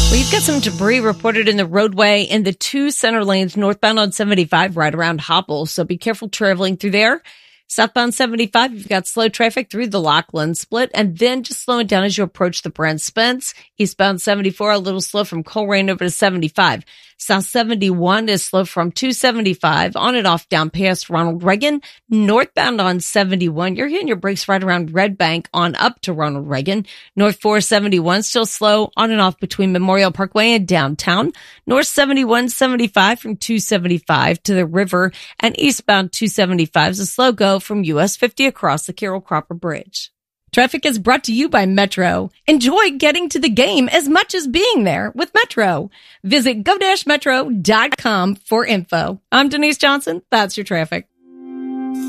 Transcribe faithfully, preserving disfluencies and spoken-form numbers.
Well, you've got some debris reported in the roadway in the two center lanes northbound on seventy-five right around Hopple, so be careful traveling through there. Southbound seventy-five, you've got slow traffic through the Lockland split, and then just slowing down as you approach the Brent Spence. Eastbound seventy-four, a little slow from Colerain over to seventy-five. South seventy-one is slow from two seventy-five on and off down past Ronald Reagan. Northbound on seventy-one, you're hitting your brakes right around Red Bank on up to Ronald Reagan. North four seventy-one, still slow on and off between Memorial Parkway and downtown. North seventy-one seventy-five from two seventy-five to the river, and eastbound two seventy-five is a slow go from U S fifty across the Carroll Cropper Bridge. Traffic is brought to you by Metro. Enjoy getting to the game as much as being there with Metro. Visit go dash metro dot com for info. I'm Denise Johnson. That's your traffic.